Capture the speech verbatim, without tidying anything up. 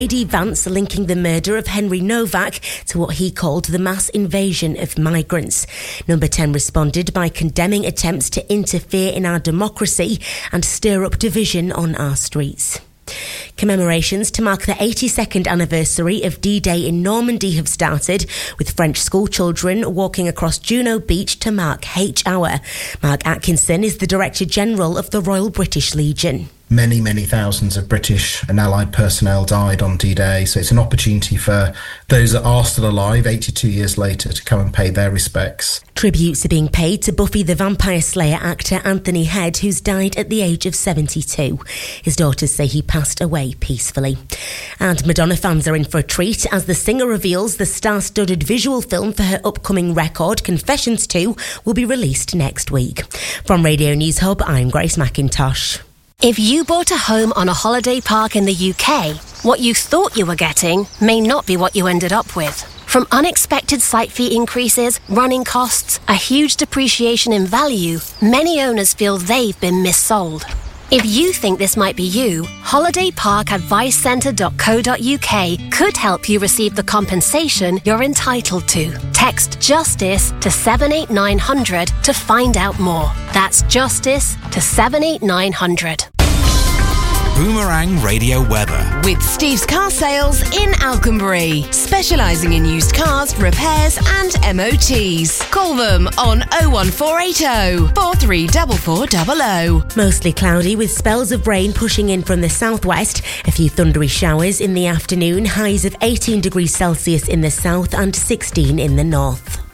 J D Vance linking the murder of Henry Novak to what he called the mass invasion of migrants. Number ten responded by condemning attempts to interfere in our democracy and stir up division on our streets. Commemorations to mark the eighty-second anniversary of D-Day in Normandy have started, with French schoolchildren walking across Juno Beach to mark H Hour. Mark Atkinson is the Director General of the Royal British Legion. Many, many thousands of British and Allied personnel died on D-Day, so it's an opportunity for those that are still alive eighty-two years later to come and pay their respects. Tributes are being paid to Buffy the Vampire Slayer actor Anthony Head, who's died at the age of seventy-two. His daughters say he passed away peacefully. And Madonna fans are in for a treat as the singer reveals the star-studded visual film for her upcoming record, Confessions two, will be released next week. From Radio News Hub, I'm Grace McIntosh. If you bought a home on a holiday park in the U K, what you thought you were getting may not be what you ended up with. From unexpected site fee increases, running costs, a huge depreciation in value, many owners feel they've been missold. If you think this might be you, holiday park advice centre dot co dot uk could help you receive the compensation you're entitled to. Text JUSTICE to seven eight nine hundred to find out more. That's JUSTICE to seven eight nine hundred. Boomerang Radio weather. With Steve's Car Sales in Alconbury, specialising in used cars, repairs and M O Ts. Call them on oh one four eight oh, four three four four double oh. Mostly cloudy with spells of rain pushing in from the southwest. A few thundery showers in the afternoon. Highs of eighteen degrees Celsius in the south and sixteen in the north.